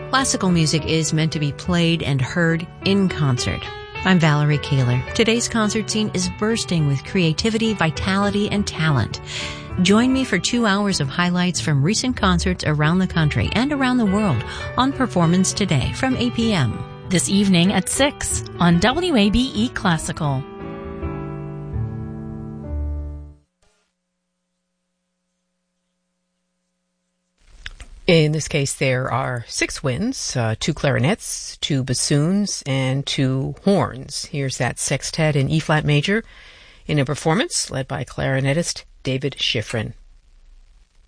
Classical music is meant to be played and heard in concert. I'm Valerie Kaler. Today's concert scene is bursting with creativity, vitality, and talent. Join me for 2 hours of highlights from recent concerts around the country and around the world on Performance Today from 8 p.m. This evening at 6 on WABE Classical. In this case, there are 6 winds, 2 clarinets, 2 bassoons, and 2 horns. Here's that sextet in E-flat major in a performance led by clarinetist David Schifrin.